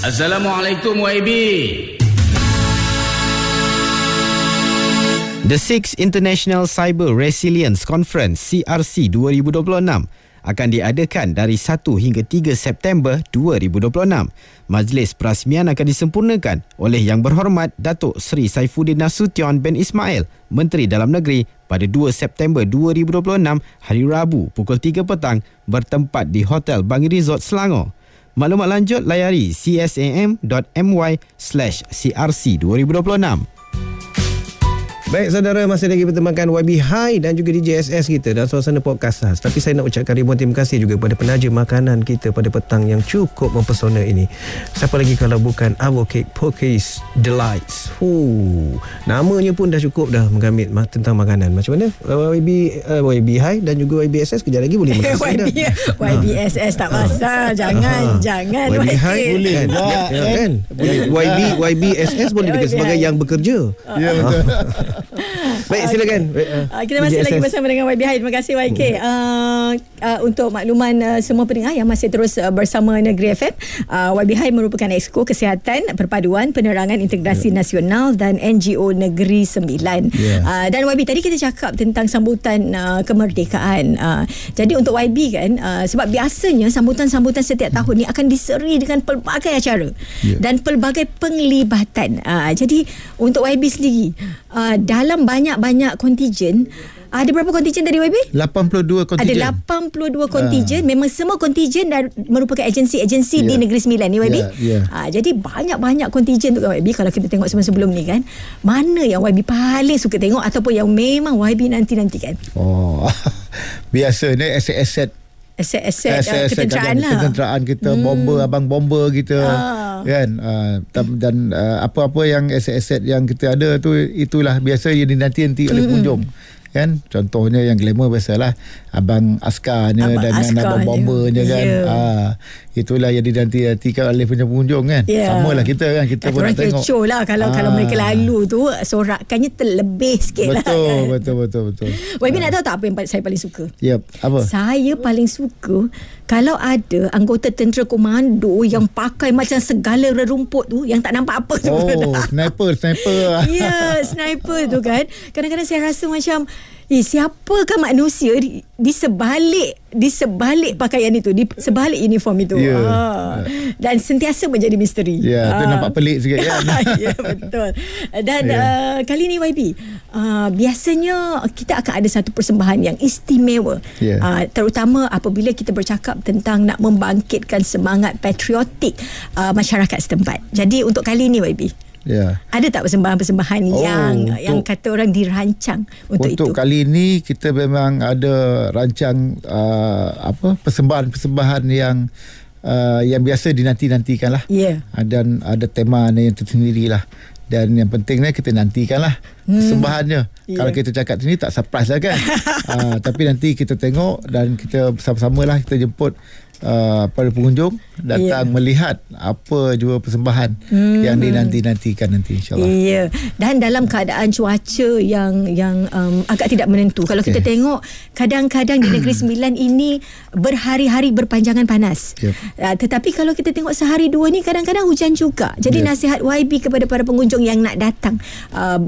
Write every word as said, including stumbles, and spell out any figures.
Assalamualaikum Y B. The Sixth International Cyber Resilience Conference C R C dua ribu dua puluh enam akan diadakan dari satu hingga tiga September dua ribu dua puluh enam. Majlis perasmian akan disempurnakan oleh Yang Berhormat Datuk Seri Saifuddin Nasution bin Ismail, Menteri Dalam Negeri, pada dua September dua ribu dua puluh enam, hari Rabu pukul tiga petang, bertempat di Hotel Bangi Resort Selangor. Maklumat lanjut layari csam dot my slash C R C dua ribu dua puluh enam. Baik saudara, masih lagi bertemankan Y B Hai dan juga D J S S kita dalam suasana podcast khas. Tapi saya nak ucapkan ribuan terima kasih juga kepada penaja makanan kita pada petang yang cukup mempesona ini. Siapa lagi kalau bukan Avocake Pokies Delights. Huh, namanya pun dah cukup dah menggamit tentang makanan. Macam mana Y B uh, Y B Hai dan juga Y B S S kejap lagi boleh makan dah. Y B S S tak pasal. Jangan, jangan. Y B Hai boleh kan? Ya, kan? Boleh. Y B Y B S S boleh dikatakan sebagai yang bekerja. Ya, betul. Baik, silakan. Uh, kita masih lagi bersama dengan Y B Hai. Terima kasih Y K. Uh, uh, untuk makluman uh, semua pendengar yang masih terus uh, bersama Negeri F M, uh, Y B Hai merupakan Exco Kesihatan, Perpaduan, Penerangan Integrasi yeah. Nasional dan N G O Negeri Sembilan. Yeah. Uh, dan Y B, tadi kita cakap tentang sambutan uh, kemerdekaan. Uh, jadi untuk Y B kan, uh, sebab biasanya sambutan-sambutan setiap tahun ni akan diseri dengan pelbagai acara yeah. dan pelbagai penglibatan. Uh, jadi untuk Y B sendiri, uh, dalam banyak-banyak kontijen, ada berapa kontijen tadi Y B? lapan puluh dua kontijen. Ada lapan puluh dua kontijen. Uh. Memang semua kontijen dah merupakan agensi-agensi yeah. di Negeri Sembilan ni Y B. Yeah, yeah. Uh, jadi banyak-banyak kontijen tu Y B. Kalau kita tengok sebelum-sebelum ni kan, mana yang Y B paling suka tengok ataupun yang memang Y B nanti-nantikan? Oh, biasa ni aset-aset aset-aset uh, ketenteraan lah. Ketenteraan kita, hmm. bomber, abang bomber kita. Ah. Kan? Uh, dan uh, apa-apa yang aset-aset yang kita ada tu, itulah biasa yang dinanti-nanti oleh hmm. pengunjung. Kan? Contohnya yang glamour biasalah abang askarnya abang dengan askar abang bombernya kan. Yeah. Ah, itulah yang dinanti-nantikan oleh pengunjung kan. Yeah. Samalah kita kan, kita pun nak tengok. Kecoh lah kalau, ah. kalau mereka lalu tu sorakannya terlebih sikit betul, lah kan. Betul, betul, betul. Y B ah. nak tahu tak apa yang saya paling suka? Yep. Apa? Saya paling suka kalau ada anggota tentera komando yang pakai macam segala rerumput tu yang tak nampak apa tu. Oh, sniper, sniper. Ya, yeah, sniper tu kan. Kadang-kadang saya rasa macam, eh, siapakah manusia di, di sebalik di sebalik pakaian itu, di sebalik uniform itu. Yeah. Ah. Dan sentiasa menjadi misteri. Ya, yeah, ah. tu nampak pelik sikit kan. Ya, betul. Dan yeah. uh, kali ni Y B, uh, biasanya kita akan ada satu persembahan yang istimewa. Yeah. Uh, terutama apabila kita bercakap tentang nak membangkitkan semangat patriotik uh, masyarakat setempat. Jadi untuk kali ni Y B, ya. ada tak persembahan-persembahan oh, yang untuk, yang kata orang dirancang untuk, untuk itu? Untuk kali ini kita memang ada rancang uh, apa persembahan-persembahan yang uh, yang biasa dinanti-nantikan lah. Yeah. Dan ada tema yang tersendiri lah. Dan yang pentingnya kita nantikanlah hmm. persembahannya. Yeah. Kalau kita cakap sini tak surprise lah kan. uh, tapi nanti kita tengok dan kita bersama-sama lah kita jemput uh, para pengunjung datang yeah. melihat apa jua persembahan hmm. yang dinanti-nantikan nanti insyaAllah. Ya. Yeah. Dan dalam keadaan cuaca yang yang um, agak tidak menentu. Kalau okay. kita tengok kadang-kadang di Negeri Sembilan ini berhari-hari berpanjangan panas. Yep. Uh, tetapi kalau kita tengok sehari dua ni kadang-kadang hujan juga. Jadi yep. nasihat Y B kepada para pengunjung yang nak datang, uh,